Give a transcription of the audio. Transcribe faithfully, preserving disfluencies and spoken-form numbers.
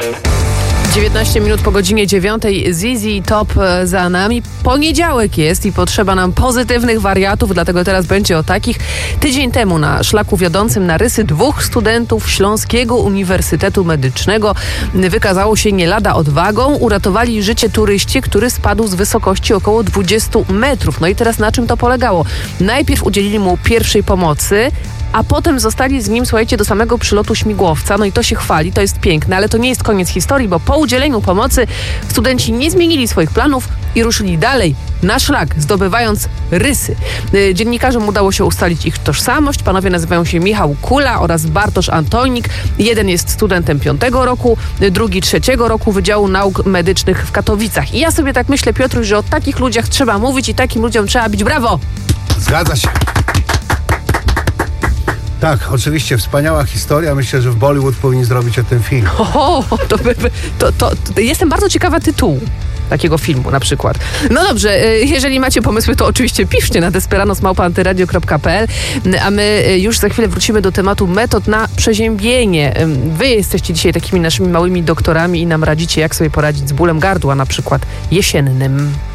dziewiętnaście minut po godzinie dziewiątej. Zizi Top za nami. Poniedziałek jest i potrzeba nam pozytywnych wariatów, dlatego teraz będzie o takich. Tydzień temu na szlaku wiodącym na rysy dwóch studentów Śląskiego Uniwersytetu Medycznego wykazało się nie lada odwagą. Uratowali życie turyście, który spadł z wysokości około dwudziestu metrów. No i teraz na czym to polegało? Najpierw udzielili mu pierwszej pomocy, a potem zostali z nim, słuchajcie, do samego przylotu śmigłowca. No i to się chwali, to jest piękne, ale to nie jest koniec historii, bo po udzieleniu pomocy studenci nie zmienili swoich planów i ruszyli dalej na szlak, zdobywając rysy. Dziennikarzom udało się ustalić ich tożsamość. Panowie nazywają się Michał Kula oraz Bartosz Antonik. Jeden jest studentem piątego roku, drugi trzeciego roku Wydziału Nauk Medycznych w Katowicach. I ja sobie tak myślę, Piotruś, że o takich ludziach trzeba mówić i takim ludziom trzeba bić brawo! Zgadza się. Tak, oczywiście, wspaniała historia. Myślę, że w Bollywood powinni zrobić o tym film. O, to, by, to, to, to jestem bardzo ciekawa tytułu takiego filmu na przykład. No dobrze, jeżeli macie pomysły, to oczywiście piszcie na desperanos małpa antyradio kropka pe el, a my już za chwilę wrócimy do tematu metod na przeziębienie. Wy jesteście dzisiaj takimi naszymi małymi doktorami i nam radzicie, jak sobie poradzić z bólem gardła na przykład jesiennym.